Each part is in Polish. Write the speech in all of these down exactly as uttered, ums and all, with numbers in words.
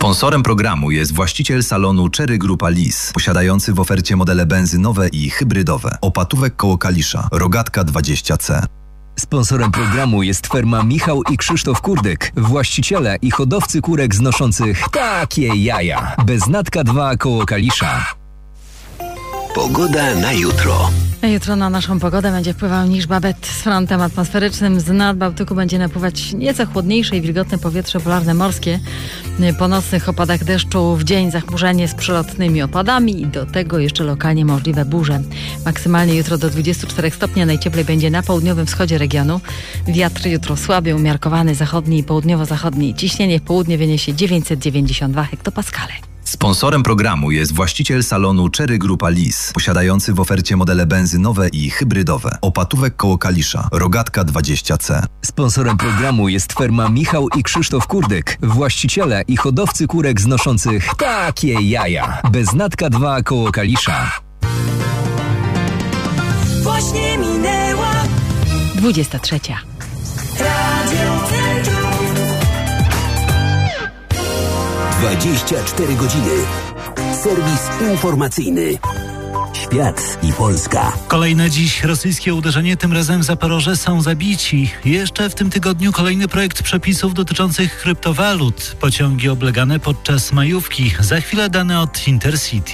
Sponsorem programu jest właściciel salonu Cherry Grupa Lis, posiadający w ofercie modele benzynowe i hybrydowe. Opatówek koło Kalisza, Rogatka dwadzieścia C. Sponsorem programu jest firma Michał i Krzysztof Kurdek, właściciele i hodowcy kurek znoszących takie jaja. Beznatka dwa koło Kalisza. Pogoda na jutro. Jutro na naszą pogodę będzie wpływał niż babet z frontem atmosferycznym. Z Nadbałtyku będzie napływać nieco chłodniejsze i wilgotne powietrze polarne morskie. Po nocnych opadach deszczu w dzień zachmurzenie z przelotnymi opadami i do tego jeszcze lokalnie możliwe burze. Maksymalnie jutro do dwudziestu czterech stopni, najcieplej będzie na południowym wschodzie regionu. Wiatr jutro słaby, umiarkowany zachodni i południowo-zachodni. Ciśnienie w południe wyniesie dziewięćset dziewięćdziesiąt dwa hektopaskale. Sponsorem programu jest właściciel salonu Cherry Grupa Lis, posiadający w ofercie modele benzynowe i hybrydowe. Opatówek koło Kalisza, Rogatka dwadzieścia C. Sponsorem programu jest firma Michał i Krzysztof Kurdek, właściciele i hodowcy kurek znoszących takie jaja. Beznatka dwa koło Kalisza. Właśnie minęła dwudziesta trzecia. Radio Centrum. dwadzieścia cztery godziny. Serwis informacyjny. Świat i Polska. Kolejne dziś rosyjskie uderzenie, tym razem w Zaporoże, są zabici. Jeszcze w tym tygodniu kolejny projekt przepisów dotyczących kryptowalut. Pociągi oblegane podczas majówki. Za chwilę dane od Intercity.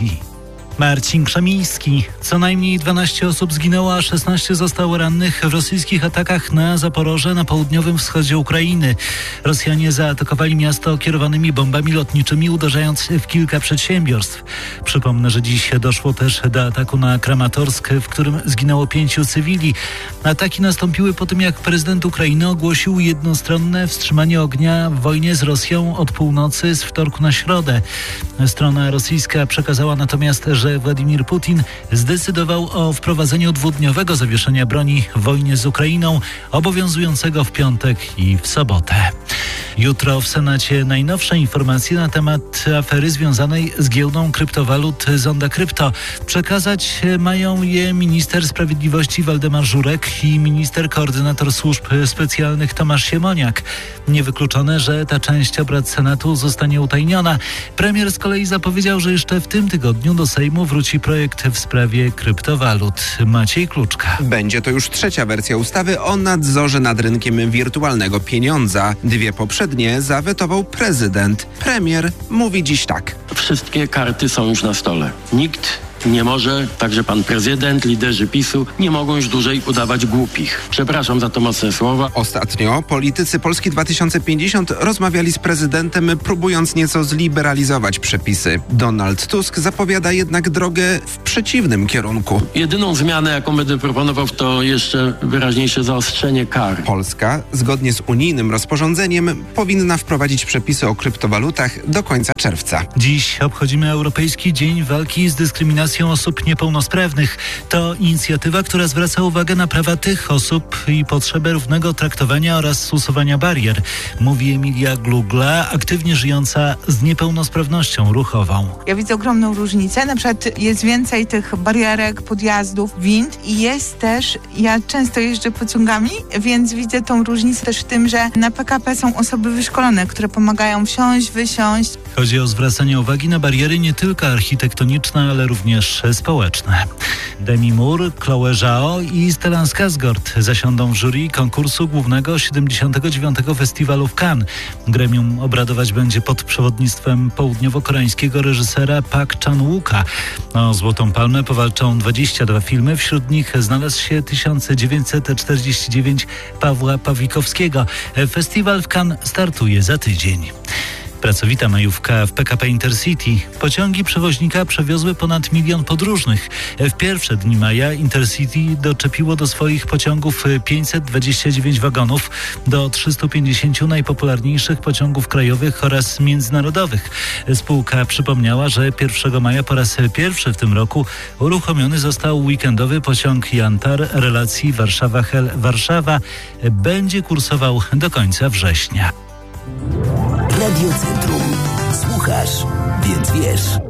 Marcin Krzemiński. Co najmniej dwanaście osób zginęło, a szesnaście zostało rannych w rosyjskich atakach na Zaporoże na południowym wschodzie Ukrainy. Rosjanie zaatakowali miasto kierowanymi bombami lotniczymi, uderzając w kilka przedsiębiorstw. Przypomnę, że dziś doszło też do ataku na Kramatorsk, w którym zginęło pięciu cywili. Ataki nastąpiły po tym, jak prezydent Ukrainy ogłosił jednostronne wstrzymanie ognia w wojnie z Rosją od północy z wtorku na środę. Strona rosyjska przekazała natomiast, że że Władimir Putin zdecydował o wprowadzeniu dwudniowego zawieszenia broni w wojnie z Ukrainą, obowiązującego w piątek i w sobotę. Jutro w Senacie najnowsze informacje na temat afery związanej z giełdą kryptowalut Zonda Krypto. Przekazać mają je minister sprawiedliwości Waldemar Żurek i minister koordynator służb specjalnych Tomasz Siemoniak. Niewykluczone, że ta część obrad Senatu zostanie utajniona. Premier z kolei zapowiedział, że jeszcze w tym tygodniu do Sejmu wróci projekt w sprawie kryptowalut. Maciej Kluczka. Będzie to już trzecia wersja ustawy o nadzorze nad rynkiem wirtualnego pieniądza. Dwie poprzednie zawetował prezydent. Premier mówi dziś tak. Wszystkie karty są już na stole. Nikt nie może, także pan prezydent, liderzy PiSu nie mogą już dłużej udawać głupich. Przepraszam za to mocne słowa. Ostatnio politycy Polski dwa tysiące pięćdziesiąt rozmawiali z prezydentem, próbując nieco zliberalizować przepisy. Donald Tusk zapowiada jednak drogę w przeciwnym kierunku. Jedyną zmianę, jaką będę proponował, to jeszcze wyraźniejsze zaostrzenie kar. Polska, zgodnie z unijnym rozporządzeniem, powinna wprowadzić przepisy o kryptowalutach do końca czerwca. Dziś obchodzimy Europejski Dzień Walki z Dyskryminacją osób niepełnosprawnych. To inicjatywa, która zwraca uwagę na prawa tych osób i potrzebę równego traktowania oraz usuwania barier, mówi Emilia Glugla, aktywnie żyjąca z niepełnosprawnością ruchową. Ja widzę ogromną różnicę. Na przykład jest więcej tych barierek, podjazdów, wind i jest też, ja często jeżdżę pociągami, więc widzę tą różnicę też w tym, że na P K P są osoby wyszkolone, które pomagają wsiąść, wysiąść. Chodzi o zwracanie uwagi na bariery nie tylko architektoniczne, ale również społeczne. Demi Moore, Chloe Zhao i Stellan Skarsgård zasiądą w jury konkursu głównego siedemdziesiątego dziewiątego Festiwalu w Cannes. Gremium obradować będzie pod przewodnictwem południowo-koreańskiego reżysera Park Chan-wooka. O Złotą Palmę powalczą dwadzieścia dwa filmy, wśród nich znalazł się tysiąc dziewięćset czterdzieści dziewięć Pawła Pawlikowskiego. Festiwal w Cannes startuje za tydzień. Pracowita majówka w P K P Intercity. Pociągi przewoźnika przewiozły ponad milion podróżnych. W pierwsze dni maja Intercity doczepiło do swoich pociągów pięćset dwadzieścia dziewięć wagonów do trzystu pięćdziesięciu najpopularniejszych pociągów krajowych oraz międzynarodowych. Spółka przypomniała, że pierwszego maja po raz pierwszy w tym roku uruchomiony został weekendowy pociąg Jantar relacji Warszawa-Hel-Warszawa. Będzie kursował do końca września. Radio Centrum. Słuchasz, więc wiesz.